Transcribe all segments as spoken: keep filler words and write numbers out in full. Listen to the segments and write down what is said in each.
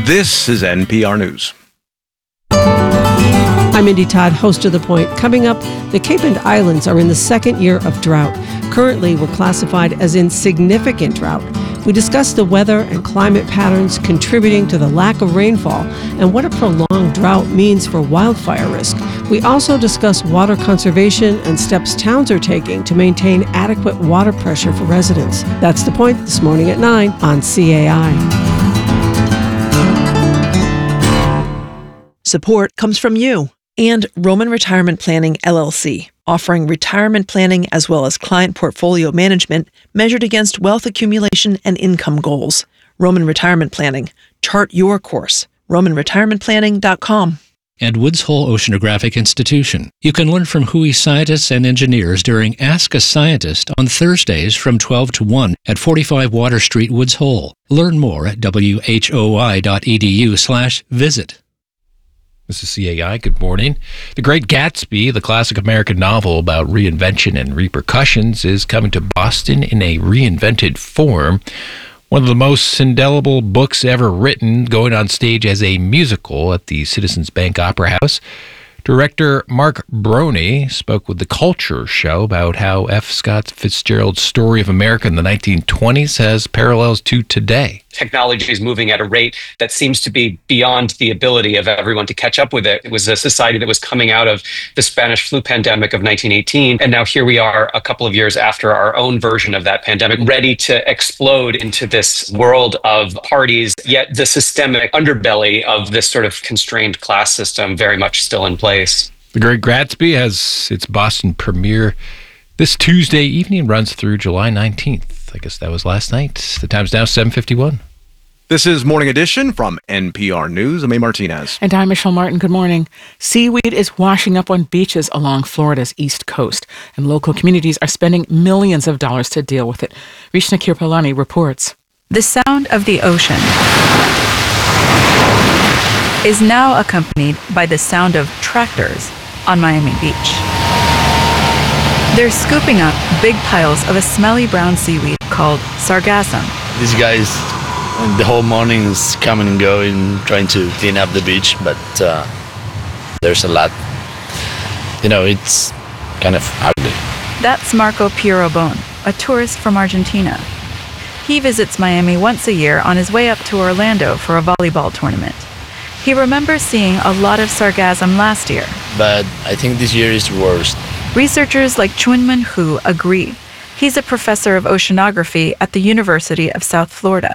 This is N P R News. I'm Mindy Todd, host of The Point. Coming up, the Cape and Islands are in the second year of drought. Currently, we're classified as in significant drought. We discuss the weather and climate patterns contributing to the lack of rainfall and what a prolonged drought means for wildfire risk. We also discuss water conservation and steps towns are taking to maintain adequate water pressure for residents. That's The Point this morning at nine on C A I. Support comes from you and Roman Retirement Planning, L L C, offering retirement planning as well as client portfolio management measured against wealth accumulation and income goals. Roman Retirement Planning. Chart your course. roman retirement planning dot com. And Woods Hole Oceanographic Institution. You can learn from W H O I scientists and engineers during Ask a Scientist on Thursdays from twelve to one at forty-five Water Street, Woods Hole. Learn more at w h o i dot e d u slash visit. This is C A I. Good morning. The Great Gatsby, the classic American novel about reinvention and repercussions, is coming to Boston in a reinvented form. One of the most indelible books ever written, going on stage as a musical at the Citizens Bank Opera House. Director Mark Brony spoke with The Culture Show about how F. Scott Fitzgerald's story of America in the nineteen twenties has parallels to today. Technology is moving at a rate that seems to be beyond the ability of everyone to catch up with it. It was a society that was coming out of the Spanish flu pandemic of nineteen eighteen. And now here we are a couple of years after our own version of that pandemic, ready to explode into this world of parties, yet the systemic underbelly of this sort of constrained class system very much still in place. The Great Gatsby has its Boston premiere this Tuesday evening, runs through July nineteenth. I guess that was last night. The time's now seven fifty-one. This is Morning Edition from N P R News. I'm A. Martinez. And I'm Michelle Martin. Good morning. Seaweed is washing up on beaches along Florida's east coast, and local communities are spending millions of dollars to deal with it. Rishna Kirpalani reports. The sound of the ocean is now accompanied by the sound of tractors on Miami Beach. They're scooping up big piles of a smelly brown seaweed called sargassum. These guys, the whole morning is coming and going, trying to clean up the beach, but uh, there's a lot. You know, it's kind of ugly. That's Marco Pierobon, a tourist from Argentina. He visits Miami once a year on his way up to Orlando for a volleyball tournament. He remembers seeing a lot of sargassum last year. But I think this year is worse. Researchers like Chunmin Hu agree. He's a professor of oceanography at the University of South Florida.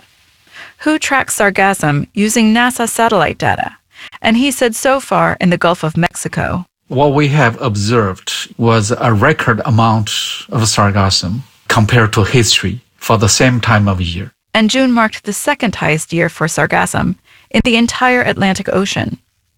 Hu tracks sargassum using NASA satellite data, and he said so far in the Gulf of Mexico, what we have observed was a record amount of sargassum compared to history for the same time of year. And June marked the second highest year for sargassum in the entire Atlantic Ocean.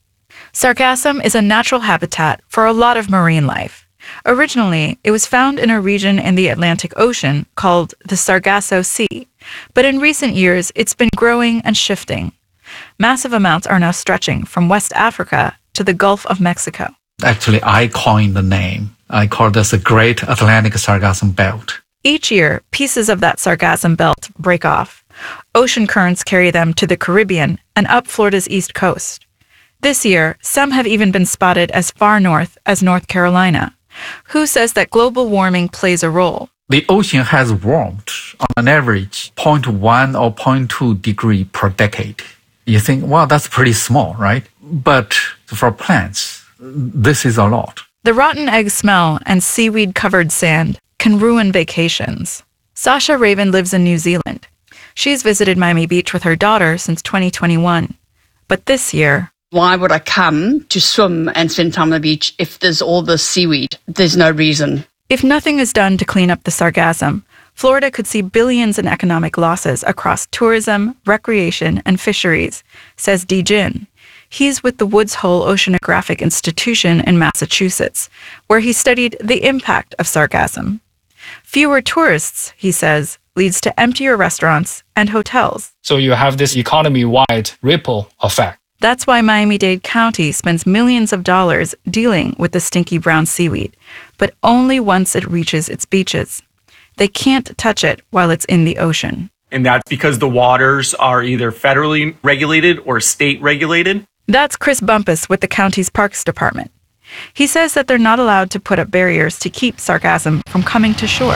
Sargassum is a natural habitat for a lot of marine life. Originally, it was found in a region in the Atlantic Ocean called the Sargasso Sea, but in recent years, it's been growing and shifting. Massive amounts are now stretching from West Africa to the Gulf of Mexico. Actually, I coined the name. I call this the Great Atlantic Sargassum Belt. Each year, pieces of that sargassum belt break off. Ocean currents carry them to the Caribbean and up Florida's east coast. This year, some have even been spotted as far north as North Carolina. Hu says that global warming plays a role. The ocean has warmed on an average zero point one or zero point two degree per decade. You think, well, that's pretty small, right? But for plants, this is a lot. The rotten egg smell and seaweed-covered sand can ruin vacations. Sasha Raven lives in New Zealand. She's visited Miami Beach with her daughter since twenty twenty-one. But this year, why would I come to swim and spend time on the beach if there's all this seaweed? There's no reason. If nothing is done to clean up the sargassum, Florida could see billions in economic losses across tourism, recreation, and fisheries, says Dee Jin. He's with the Woods Hole Oceanographic Institution in Massachusetts, where he studied the impact of sargassum. Fewer tourists, he says, leads to emptier restaurants and hotels. So you have this economy-wide ripple effect. That's why Miami-Dade County spends millions of dollars dealing with the stinky brown seaweed, but only once it reaches its beaches. They can't touch it while it's in the ocean. And that's because the waters are either federally regulated or state regulated. That's Chris Bumpus with the county's Parks Department. He says that they're not allowed to put up barriers to keep sargassum from coming to shore.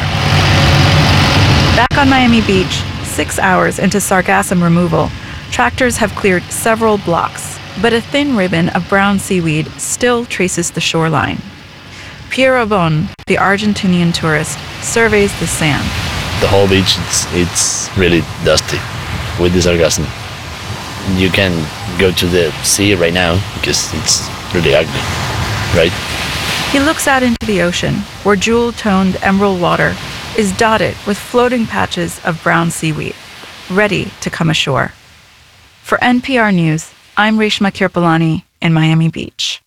Back on Miami Beach, six hours into sargassum removal, tractors have cleared several blocks, but a thin ribbon of brown seaweed still traces the shoreline. Pierre Bon, the Argentinian tourist, surveys the sand. The whole beach, it's, it's really dusty with the sargassum. You can go to the sea right now because it's really ugly, right? He looks out into the ocean, where jewel-toned emerald water is dotted with floating patches of brown seaweed, ready to come ashore. For N P R News, I'm Reshma Kirpalani in Miami Beach.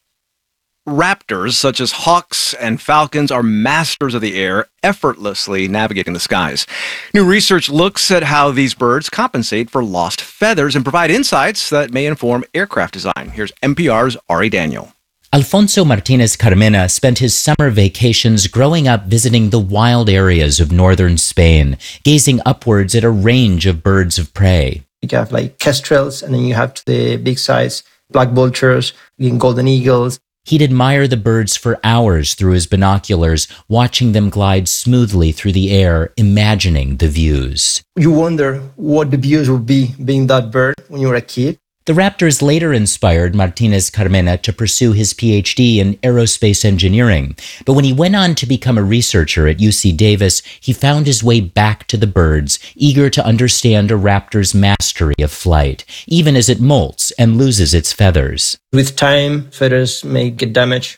Raptors, such as hawks and falcons, are masters of the air, effortlessly navigating the skies. New research looks at how these birds compensate for lost feathers and provide insights that may inform aircraft design. Here's N P R's Ari Daniel. Alfonso Martinez Carmena spent his summer vacations growing up visiting the wild areas of northern Spain, gazing upwards at a range of birds of prey. You have like kestrels, and then you have the big size black vultures, golden eagles. He'd admire the birds for hours through his binoculars, watching them glide smoothly through the air, imagining the views. You wonder what the views would be being that bird when you were a kid. The Raptors later inspired Martinez Carmena to pursue his P H D in aerospace engineering. But when he went on to become a researcher at U C Davis, he found his way back to the birds, eager to understand a raptor's mastery of flight, even as it molts and loses its feathers. With time, feathers may get damaged,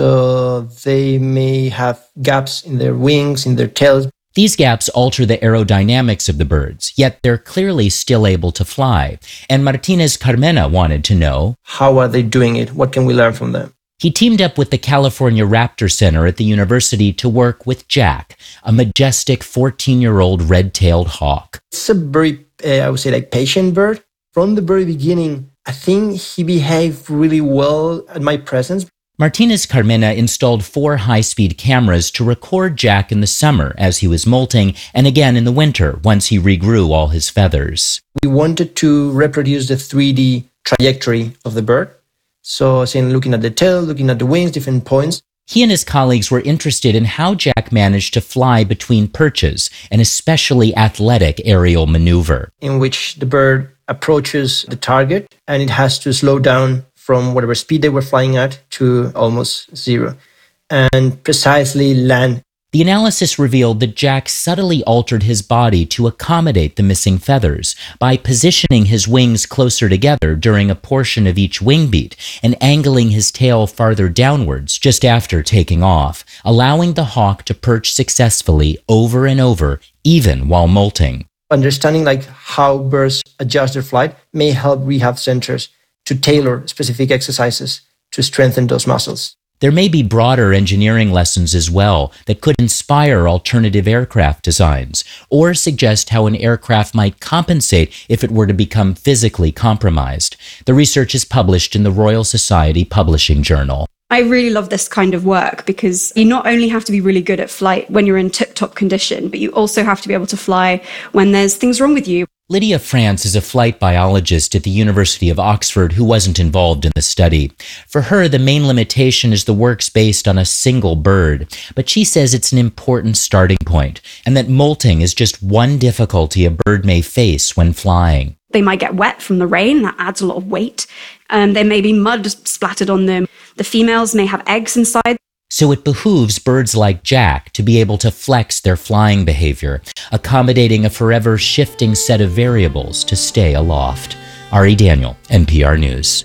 so they may have gaps in their wings, in their tails. These gaps alter the aerodynamics of the birds, yet they're clearly still able to fly. And Martinez Carmena wanted to know, how are they doing it? What can we learn from them? He teamed up with the California Raptor Center at the university to work with Jack, a majestic fourteen-year-old red-tailed hawk. It's a very, uh, I would say, like patient bird. From the very beginning, I think he behaved really well at my presence. Martinez Carmena installed four high-speed cameras to record Jack in the summer as he was molting, and again in the winter once he regrew all his feathers. We wanted to reproduce the three D trajectory of the bird. So, saying, looking at the tail, looking at the wings, different points. He and his colleagues were interested in how Jack managed to fly between perches, an especially athletic aerial maneuver, in which the bird approaches the target and it has to slow down from whatever speed they were flying at to almost zero, and precisely land. The analysis revealed that Jack subtly altered his body to accommodate the missing feathers by positioning his wings closer together during a portion of each wing beat and angling his tail farther downwards just after taking off, allowing the hawk to perch successfully over and over, even while molting. Understanding like how birds adjust their flight may help rehab centers to tailor specific exercises to strengthen those muscles. There may be broader engineering lessons as well that could inspire alternative aircraft designs or suggest how an aircraft might compensate if it were to become physically compromised. The research is published in the Royal Society Publishing Journal. I really love this kind of work because you not only have to be really good at flight when you're in tip-top condition, but you also have to be able to fly when there's things wrong with you. Lydia France is a flight biologist at the University of Oxford who wasn't involved in the study. For her, the main limitation is the work's based on a single bird, but she says it's an important starting point, and that molting is just one difficulty a bird may face when flying. They might get wet from the rain, that adds a lot of weight. Um, there may be mud splattered on them. The females may have eggs inside. So it behooves birds like Jack to be able to flex their flying behavior, accommodating a forever shifting set of variables to stay aloft. Ari Daniel, N P R News.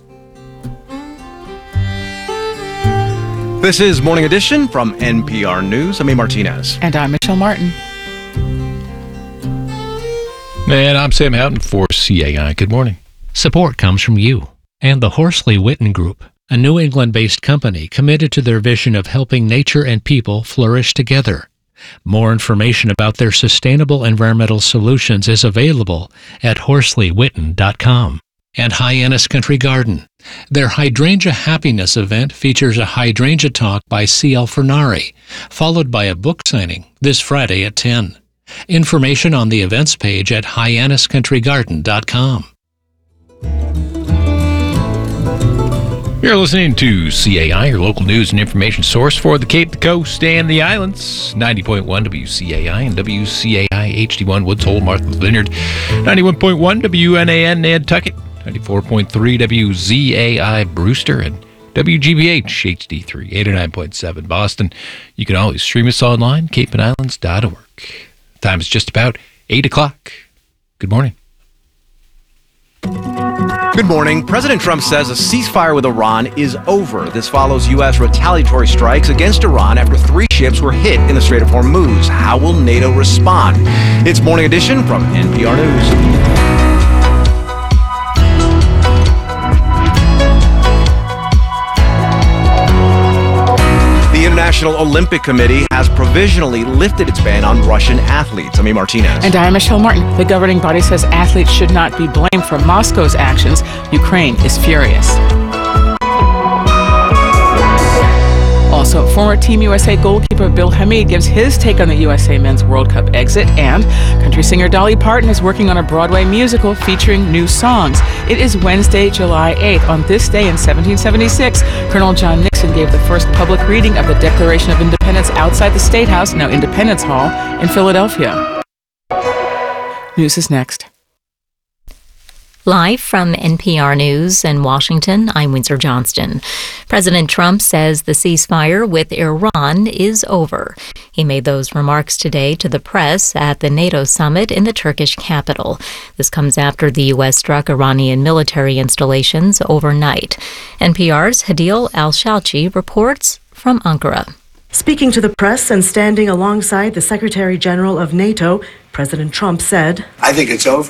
This is Morning Edition from N P R News. I'm A. Martinez. And I'm Michelle Martin. And I'm Sam Houghton for C A I. Good morning. Support comes from you and the Horsley Witten Group, a New England-based company committed to their vision of helping nature and people flourish together. More information about their sustainable environmental solutions is available at horsley witten dot com. And Hyannis Country Garden. Their Hydrangea Happiness event features a hydrangea talk by C L Fernari, followed by a book signing this Friday at ten. Information on the events page at hyannis country garden dot com. You're listening to C A I, your local news and information source for the Cape, the Coast, and the Islands. ninety point one W C A I and W C A I H D one Woods Hole, Martha's Vineyard. ninety-one point one W N A N Nantucket. ninety-four point three W Z A I Brewster and W G B H H D three, eighty-nine point seven Boston. You can always stream us online, cape and islands dot org. Time is just about eight o'clock. Good morning. Good morning. President Trump says a ceasefire with Iran is over. This follows U S retaliatory strikes against Iran after three ships were hit in the Strait of Hormuz. How will NATO respond? It's Morning Edition from N P R News. The International Olympic Committee has provisionally lifted its ban on Russian athletes. Ami Martinez. And I am Michelle Martin. The governing body says athletes should not be blamed for Moscow's actions. Ukraine is furious. Also, former Team U S A goalkeeper Bill Hamid gives his take on the U S A Men's World Cup exit, and country singer Dolly Parton is working on a Broadway musical featuring new songs. It is Wednesday, July eighth. On this day in seventeen seventy-six, Colonel John Nixon gave the first public reading of the Declaration of Independence outside the State House, now Independence Hall, in Philadelphia. News is next. Live from N P R News in Washington, I'm Windsor Johnston. President Trump says the ceasefire with Iran is over. He made those remarks today to the press at the NATO summit in the Turkish capital. This comes after the U S struck Iranian military installations overnight. N P R's Hadil Al-Shalchi reports from Ankara. Speaking to the press and standing alongside the Secretary General of NATO, President Trump said, I think it's over.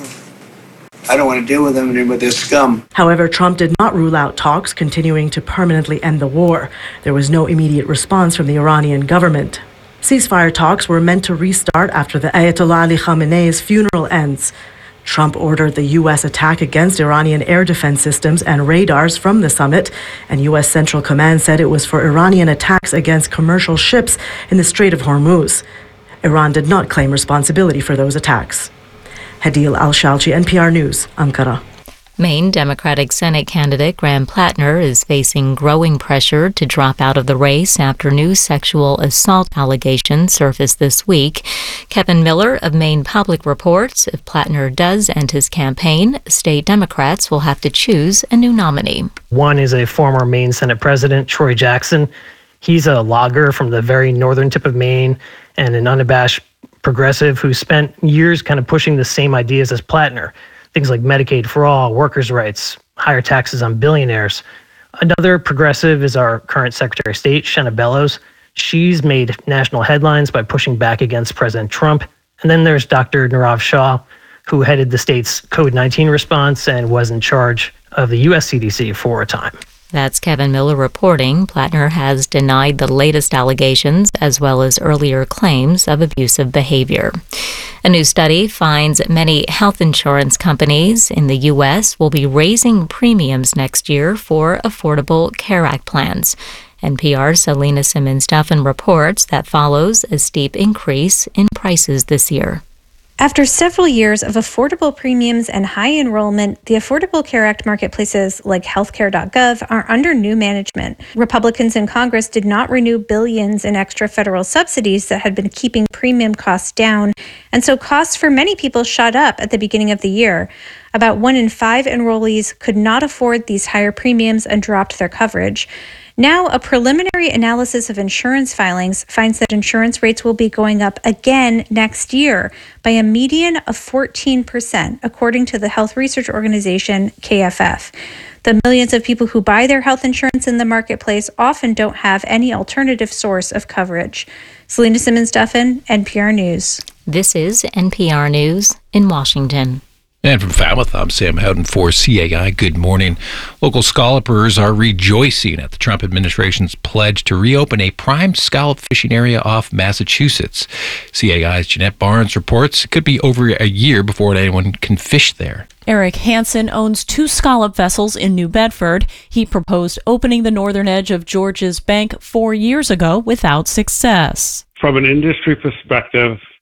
I don't want to deal with them and with this scum. However, Trump did not rule out talks continuing to permanently end the war. There was no immediate response from the Iranian government. Ceasefire talks were meant to restart after the Ayatollah Ali Khamenei's funeral ends. Trump ordered the U S attack against Iranian air defense systems and radars from the summit, and U S Central Command said it was for Iranian attacks against commercial ships in the Strait of Hormuz. Iran did not claim responsibility for those attacks. Hadil Al-Shalchi, N P R News, Ankara. Maine Democratic Senate candidate Graham Plattner is facing growing pressure to drop out of the race after new sexual assault allegations surfaced this week. Kevin Miller of Maine Public reports if Plattner does end his campaign, state Democrats will have to choose a new nominee. One is a former Maine Senate President, Troy Jackson. He's a logger from the very northern tip of Maine and an unabashed progressive who spent years kind of pushing the same ideas as Plattner. Things like Medicaid for all, workers' rights, higher taxes on billionaires. Another progressive is our current Secretary of State, Shenna Bellows. She's made national headlines by pushing back against President Trump. And then there's Doctor Nirav Shah, who headed the state's COVID nineteen response and was in charge of the U S C D C for a time. That's Kevin Miller reporting. Plattner has denied the latest allegations as well as earlier claims of abusive behavior. A new study finds many health insurance companies in the U S will be raising premiums next year for Affordable Care Act plans. N P R's Selena Simmons-Duffin reports that follows a steep increase in prices this year. After several years of affordable premiums and high enrollment, the Affordable Care Act marketplaces like healthcare dot gov are under new management. Republicans in Congress did not renew billions in extra federal subsidies that had been keeping premium costs down, and so costs for many people shot up at the beginning of the year. About one in five enrollees could not afford these higher premiums and dropped their coverage. Now, a preliminary analysis of insurance filings finds that insurance rates will be going up again next year by a median of fourteen percent, according to the health research organization K F F. The millions of people who buy their health insurance in the marketplace often don't have any alternative source of coverage. Selena Simmons-Duffin, N P R News. This is N P R News in Washington. And from Falmouth, I'm Sam Houghton for C A I. Good morning. Local scallopers are rejoicing at the Trump administration's pledge to reopen a prime scallop fishing area off Massachusetts. C A I's Jeanette Barnes reports it could be over a year before anyone can fish there. Eric Hansen owns two scallop vessels in New Bedford. He proposed opening the northern edge of Georges Bank four years ago without success. From an industry perspective,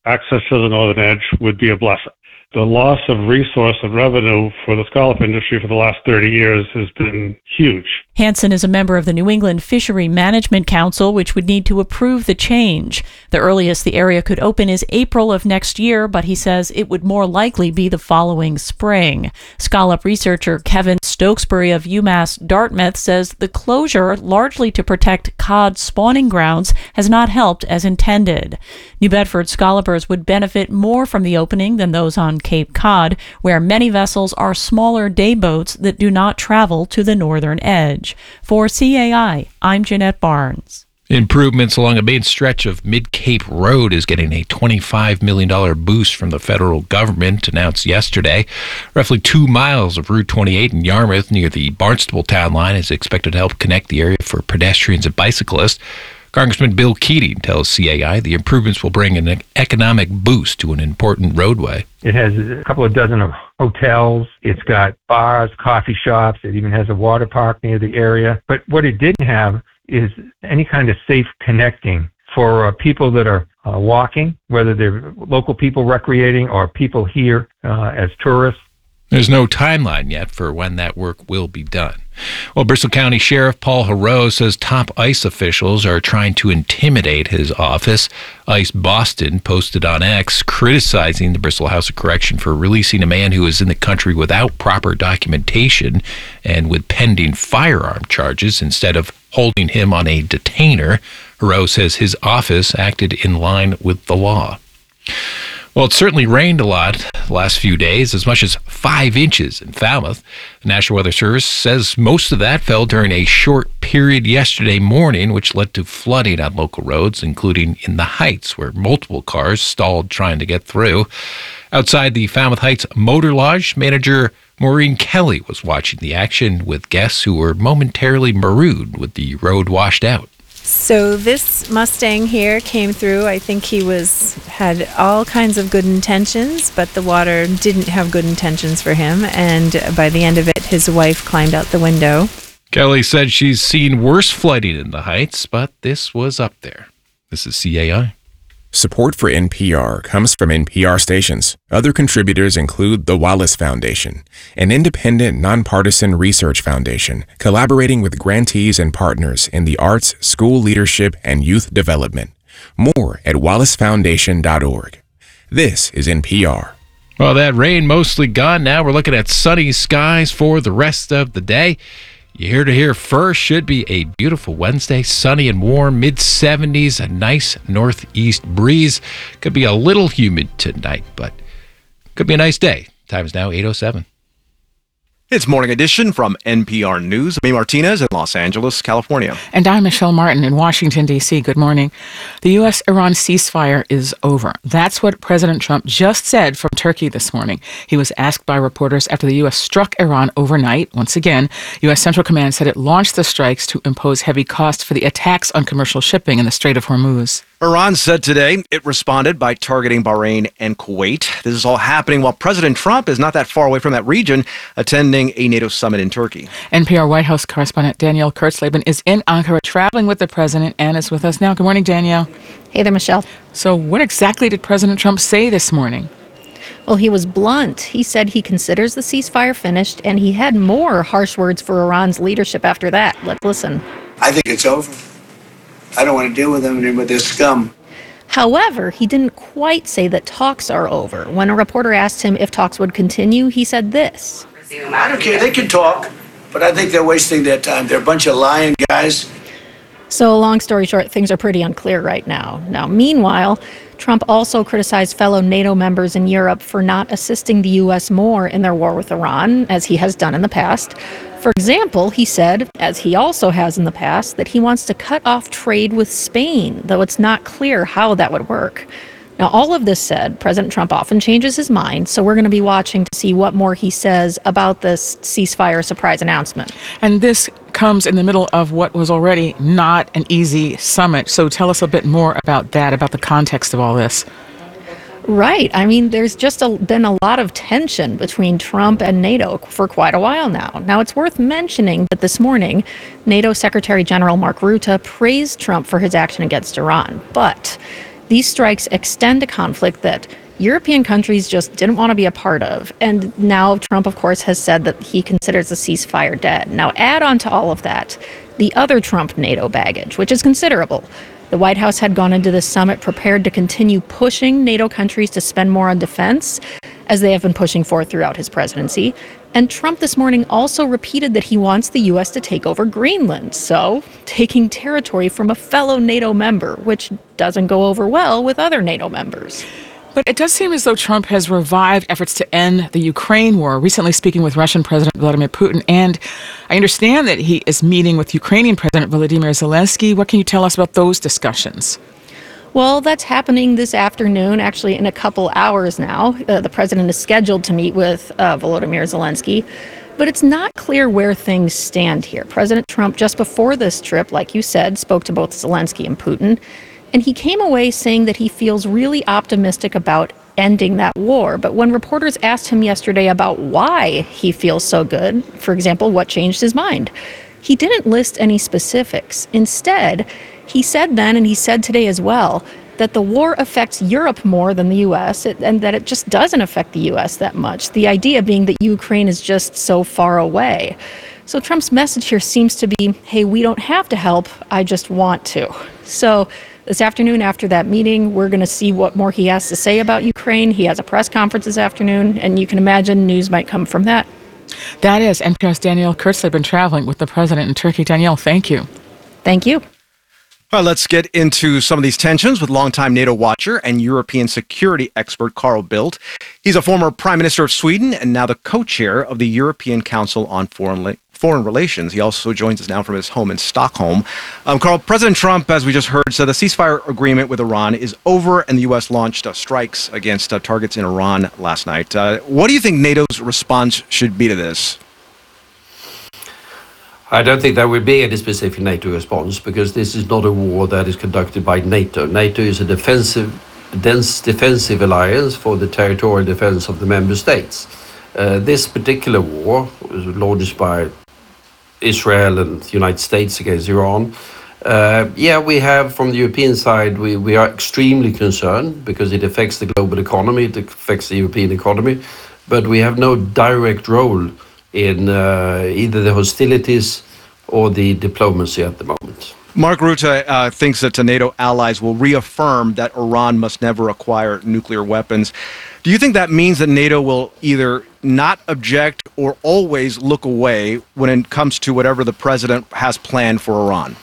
access to the northern edge would be a blessing. The loss of resource and revenue for the scallop industry for the last thirty years has been huge. Hansen is a member of the New England Fishery Management Council, which would need to approve the change. The earliest the area could open is April of next year, but he says it would more likely be the following spring. Scallop researcher Kevin Stokesbury of UMass Dartmouth says the closure, largely to protect cod spawning grounds, has not helped as intended. New Bedford scallopers would benefit more from the opening than those on Cape Cod, where many vessels are smaller day boats that do not travel to the northern edge. For C A I, I'm Jeanette Barnes. Improvements along a main stretch of Mid-Cape Road is getting a twenty-five million dollars boost from the federal government, announced yesterday. Roughly two miles of Route twenty-eight in Yarmouth near the Barnstable town line is expected to help connect the area for pedestrians and bicyclists. Congressman Bill Keating tells C A I the improvements will bring an economic boost to an important roadway. It has a couple of dozen of hotels. It's got bars, coffee shops. It even has a water park near the area. But what it didn't have is any kind of safe connecting for uh, people that are uh, walking, whether they're local people recreating or people here uh, as tourists. There's no timeline yet for when that work will be done. Well, Bristol County Sheriff Paul Heroux says top ICE officials are trying to intimidate his office. ICE Boston posted on X criticizing the Bristol House of Correction for releasing a man who was in the country without proper documentation and with pending firearm charges instead of holding him on a detainer. Heroux says his office acted in line with the law. Well, it certainly rained a lot the last few days, as much as five inches in Falmouth. The National Weather Service says most of that fell during a short period yesterday morning, which led to flooding on local roads, including in the Heights, where multiple cars stalled trying to get through. Outside the Falmouth Heights Motor Lodge, manager Maureen Kelly was watching the action with guests who were momentarily marooned with the road washed out. So this Mustang here came through. I think he was had all kinds of good intentions, but the water didn't have good intentions for him. And by the end of it, his wife climbed out the window. Kelly said she's seen worse flooding in the Heights, but this was up there. This is C A I. Support for N P R comes from N P R stations. Other contributors include the Wallace Foundation, an independent, nonpartisan research foundation collaborating with grantees and partners in the arts, school leadership, and youth development. More at wallace foundation dot org. This is N P R. Well, that rain mostly gone now. We're looking at sunny skies for the rest of the day. You hear to hear first, should be a beautiful Wednesday, sunny and warm, mid seventies, a nice northeast breeze. Could be a little humid tonight, but could be a nice day. Time is now eight oh seven. It's Morning Edition from N P R News. I'm Martinez in Los Angeles, California. And I'm Michelle Martin in Washington, D C. Good morning. The U S Iran ceasefire is over. That's what President Trump just said from Turkey this morning. He was asked by reporters after the U S struck Iran overnight. Once again, U S Central Command said it launched the strikes to impose heavy costs for the attacks on commercial shipping in the Strait of Hormuz. Iran said today it responded by targeting Bahrain and Kuwait. This is all happening while President Trump is not that far away from that region, attending a NATO summit in Turkey. N P R White House correspondent Danielle Kurtzleben is in Ankara traveling with the president and is with us now. Good morning, Danielle. Hey there, Michelle. So what exactly did President Trump say this morning? Well, he was blunt. He said he considers the ceasefire finished, and he had more harsh words for Iran's leadership after that. Let's listen. I think it's over. I don't want to deal with them anymore. They're scum. However, he didn't quite say that talks are over. When a reporter asked him if talks would continue, he said this. I don't care. They can talk, but I think they're wasting their time. They're a bunch of lying guys. So, long story short, things are pretty unclear right now. Now, meanwhile, Trump also criticized fellow NATO members in Europe for not assisting the U S more in their war with Iran, as he has done in the past. For example, he said, as he also has in the past, that he wants to cut off trade with Spain, though it's not clear how that would work. Now, all of this said, President Trump often changes his mind, so we're going to be watching to see what more he says about this ceasefire surprise announcement. And this comes in the middle of what was already not an easy summit. So tell us a bit more about that, about the context of all this. Right. I mean, there's just a, been a lot of tension between Trump and NATO for quite a while now. Now, it's worth mentioning that this morning, NATO Secretary General Mark Rutte praised Trump for his action against Iran. But These strikes extend a conflict that European countries just didn't want to be a part of. And now Trump, of course, has said that he considers the ceasefire dead. Now, add on to all of that the other Trump NATO baggage, which is considerable. The White House had gone into this summit prepared to continue pushing NATO countries to spend more on defense, as they have been pushing for throughout his presidency. And Trump this morning also repeated that he wants the U S to take over Greenland, so taking territory from a fellow NATO member, which doesn't go over well with other NATO members. But it does seem as though Trump has revived efforts to end the Ukraine war, recently speaking with Russian President Vladimir Putin. And I understand that he is meeting with Ukrainian President Volodymyr Zelensky. What can you tell us about those discussions? Well, that's happening this afternoon, actually in a couple hours now. Uh, the president is scheduled to meet with uh, Volodymyr Zelensky. But it's not clear where things stand here. President Trump, just before this trip, like you said, spoke to both Zelensky and Putin. And he came away saying that he feels really optimistic about ending that war. But when reporters asked him yesterday about why he feels so good, for example, what changed his mind, he didn't list any specifics. Instead, he said then, and he said today as well, that the war affects Europe more than the U S and that it just doesn't affect the U S that much. The idea being that Ukraine is just so far away. So Trump's message here seems to be, hey, we don't have to help, I just want to. So this afternoon after that meeting, we're going to see what more he has to say about Ukraine. He has a press conference this afternoon, and you can imagine news might come from that. That is N P R's Danielle Kurtzleben been traveling with the president in Turkey. Danielle, thank you. Thank you. All right, let's get into some of these tensions with longtime NATO watcher and European security expert Carl Bildt. He's a former Prime Minister of Sweden and now the co-chair of the European Council on Foreign Li- Foreign Relations. He also joins us now from his home in Stockholm. Um, Carl, President Trump, as we just heard, said the ceasefire agreement with Iran is over, and the U S launched uh, strikes against uh, targets in Iran last night. Uh, what do you think NATO's response should be to this? I don't think there will be any specific NATO response, because this is not a war that is conducted by NATO. NATO is a defensive, dense defensive alliance for the territorial defense of the member states. Uh, this particular war was launched by Israel and the United States against Iran. Uh, yeah, we have, from the European side, we, we are extremely concerned because it affects the global economy, it affects the European economy, but we have no direct role in uh, either the hostilities or the diplomacy at the moment. Mark Rutte uh, thinks that the NATO allies will reaffirm that Iran must never acquire nuclear weapons. Do you think that means that NATO will either not object or always look away when it comes to whatever the president has planned for Iran?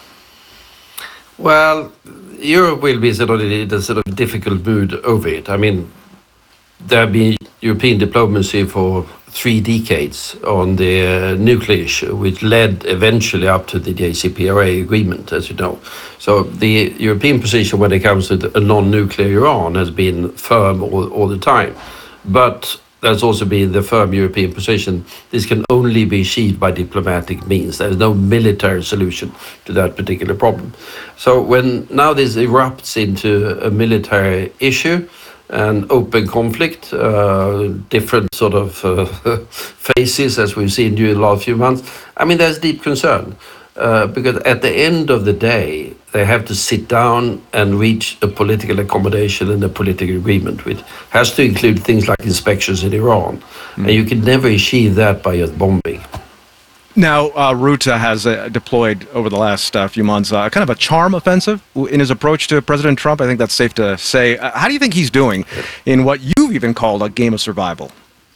Well, Europe will be sort of in a sort of difficult mood over it. I mean, there have been European diplomacy for three decades on the uh, nuclear issue, which led eventually up to the J C P O A agreement, as you know. So the European position when it comes to a non-nuclear Iran has been firm all, all the time. But there's also been the firm European position. This can only be achieved by diplomatic means. There's no military solution to that particular problem. So when now this erupts into a military issue, an open conflict, uh, different sort of uh, phases as we've seen during the last few months, I mean, there's deep concern. Uh, because at the end of the day, they have to sit down and reach a political accommodation and a political agreement, which has to include things like inspections in Iran. Mm. And you can never achieve that by just bombing. Now, uh, Rutte has uh, deployed over the last uh, few months uh, kind of a charm offensive in his approach to President Trump. I think that's safe to say. Uh, how do you think he's doing in what you've even called a game of survival?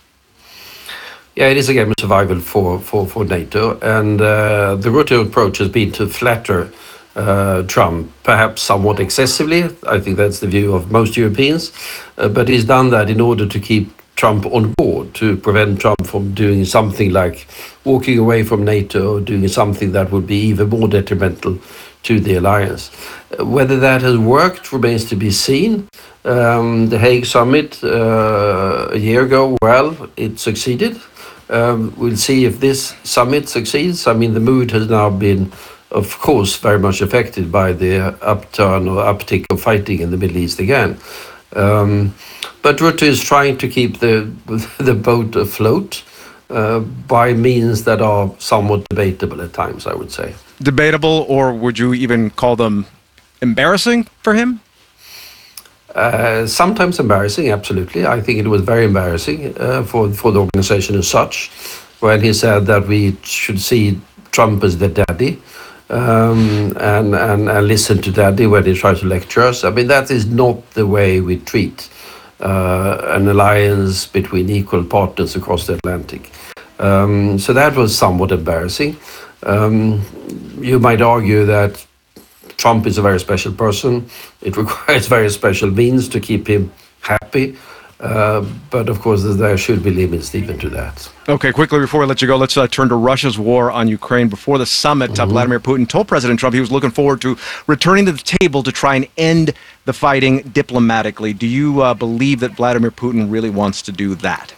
Yeah, it is a game of survival for, for, for NATO. And uh, the Rutte approach has been to flatter uh, Trump, perhaps somewhat excessively. I think that's the view of most Europeans. Uh, but he's done that in order to keep Trump on board, to prevent Trump from doing something like walking away from NATO or doing something that would be even more detrimental to the alliance. Uh, whether that has worked remains to be seen. Um, the Hague summit uh, a year ago, well, it succeeded. Um, we'll see if this summit succeeds. I mean, the mood has now been, of course, very much affected by the upturn or uptick of fighting in the Middle East again. Um, but Rutte is trying to keep the the boat afloat uh, by means that are somewhat debatable at times, I would say. Debatable, or would you even call them embarrassing for him? Uh, sometimes embarrassing, absolutely. I think it was very embarrassing uh, for, for the organization as such, when he said that we should see Trump as the daddy um, and, and, and listen to daddy when he tries to lecture us. I mean, that is not the way we treat uh, an alliance between equal partners across the Atlantic. Um, so that was somewhat embarrassing. Um, you might argue that Trump is a very special person. It requires very special means to keep him happy. Uh, but of course, there should be limits even to that. Okay, quickly before we let you go, let's uh, turn to Russia's war on Ukraine. Before the summit, mm-hmm. uh, Vladimir Putin told President Trump he was looking forward to returning to the table to try and end the fighting diplomatically. Do you uh, believe that Vladimir Putin really wants to do that?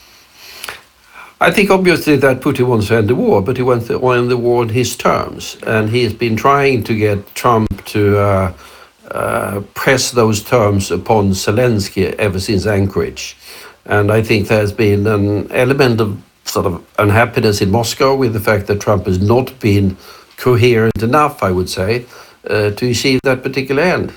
I think obviously that Putin wants to end the war, but he wants to end the war on his terms. And he has been trying to get Trump to uh, uh, press those terms upon Zelensky ever since Anchorage. And I think there's been an element of sort of unhappiness in Moscow with the fact that Trump has not been coherent enough, I would say, uh, to achieve that particular end.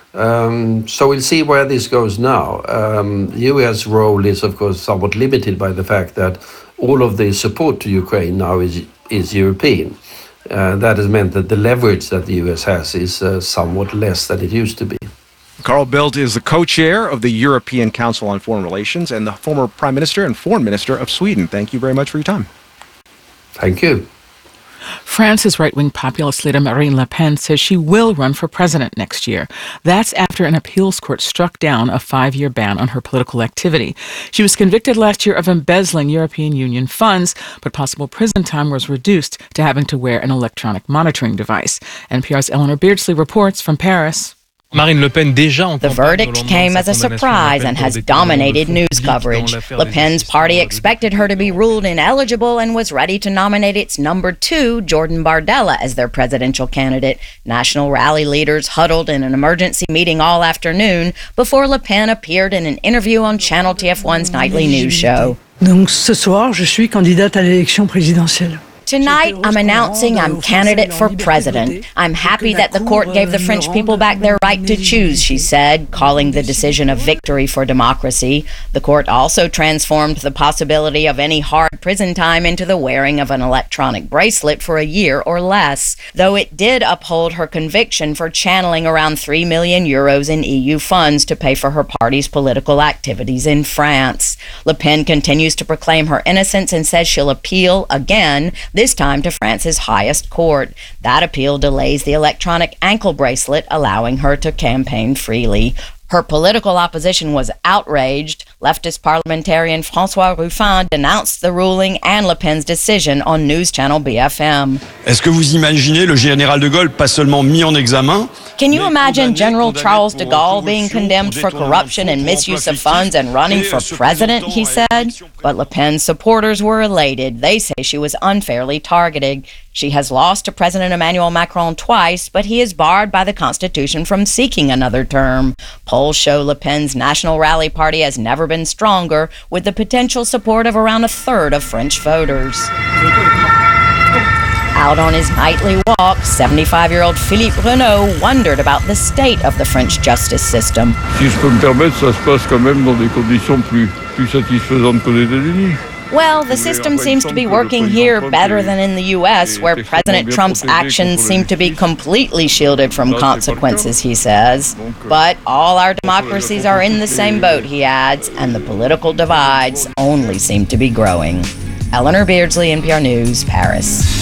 Um, so we'll see where this goes now. Um, the U S role is, of course, somewhat limited by the fact that all of the support to Ukraine now is is European. Uh, that has meant that the leverage that the U S has is uh, somewhat less than it used to be. Carl Bildt is the co-chair of the European Council on Foreign Relations and the former Prime Minister and Foreign Minister of Sweden. Thank you very much for your time. Thank you. France's right-wing populist leader Marine Le Pen says she will run for president next year. That's after an appeals court struck down a five-year ban on her political activity. She was convicted last year of embezzling European Union funds, but possible prison time was reduced to having to wear an electronic monitoring device. N P R's Eleanor Beardsley reports from Paris. Marine Le Pen déjà the verdict came as a surprise and has dominated news coverage. Le Pen's party expected her to be ruled ineligible and was ready to nominate its number two, Jordan Bardella, as their presidential candidate. National Rally leaders huddled in an emergency meeting all afternoon before Le Pen appeared in an interview on Channel T F one's nightly news show. Donc ce soir, je suis candidate à l'élection présidentielle. Tonight, I'm announcing I'm candidate for president. I'm happy that the court gave the French people back their right to choose, she said, calling the decision a victory for democracy. The court also transformed the possibility of any hard prison time into the wearing of an electronic bracelet for a year or less, though it did uphold her conviction for channeling around three million euros in E U funds to pay for her party's political activities in France. Le Pen continues to proclaim her innocence and says she'll appeal again, this time to France's highest court. That appeal delays the electronic ankle bracelet, allowing her to campaign freely. Her political opposition was outraged. Leftist parliamentarian François Ruffin denounced the ruling and Le Pen's decision on news channel B F M. Est-ce que vous imaginez le général de Gaulle pas seulement mis en examen? Can you imagine General Charles de Gaulle being condemned for corruption and misuse of funds and running for president, he said? But Le Pen's supporters were elated. They say she was unfairly targeted. She has lost to President Emmanuel Macron twice, but he is barred by the Constitution from seeking another term. Polls show Le Pen's National Rally Party has never been stronger, with the potential support of around a third of French voters. Out on his nightly walk, seventy-five-year-old Philippe Renaud wondered about the state of the French justice system. Si je peux me permettre, ça se passe quand même dans des conditions plus, plus satisfaisantes qu'aux États-Unis. Well, the system seems to be working here better than in the U S, where President Trump's actions seem to be completely shielded from consequences, he says. But all our democracies are in the same boat, he adds, and the political divides only seem to be growing. Eleanor Beardsley, N P R News, Paris.